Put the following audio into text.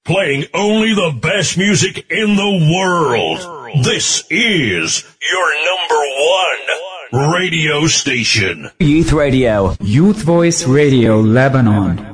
playing only the best music in the world. This is your number one radio station. Youth Radio. Youth Voice Radio Lebanon.